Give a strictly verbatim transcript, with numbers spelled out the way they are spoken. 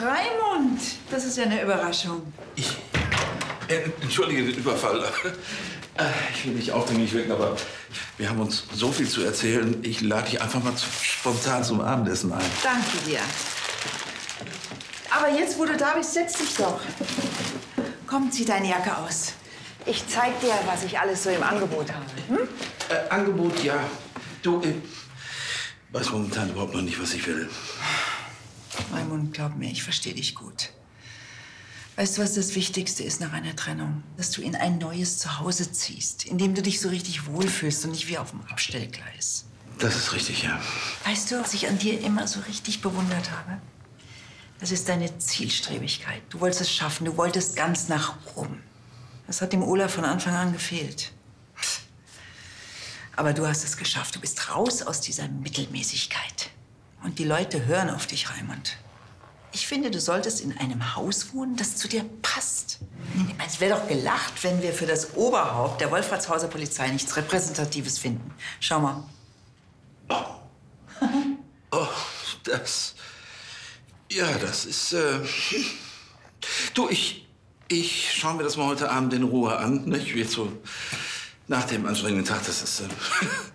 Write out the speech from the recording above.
Raimund, das ist ja eine Überraschung. Ich, äh, entschuldige den Überfall. Äh, ich will nicht aufdringlich wirken, aber wir haben uns so viel zu erzählen. Ich lade dich einfach mal zu, spontan zum Abendessen ein. Danke dir. Aber jetzt, wo du da bist, setz dich doch. Komm, zieh deine Jacke aus. Ich zeig dir, was ich alles so im Angebot habe. Hm? Äh, Angebot, ja. Du, ich weiß momentan überhaupt noch nicht, was ich will. Raimund, glaub mir, ich verstehe dich gut. Weißt du, was das Wichtigste ist nach einer Trennung? Dass du in ein neues Zuhause ziehst, in dem du dich so richtig wohlfühlst und nicht wie auf dem Abstellgleis. Das ist richtig, ja. Weißt du, was ich an dir immer so richtig bewundert habe? Das ist deine Zielstrebigkeit. Du wolltest es schaffen, du wolltest ganz nach oben. Das hat dem Olaf von Anfang an gefehlt. Aber du hast es geschafft. Du bist raus aus dieser Mittelmäßigkeit. Und die Leute hören auf dich, Raimund. Ich finde, du solltest in einem Haus wohnen, das zu dir passt. Es wäre doch gelacht, wenn wir für das Oberhaupt der Wolfratshauser Polizei nichts Repräsentatives finden. Schau mal. Oh, oh das... Ja, das ist... Äh, du, ich... Ich schaue mir das mal heute Abend in Ruhe an. Nicht? Jetzt so nach dem anstrengenden Tag, das ist... Äh,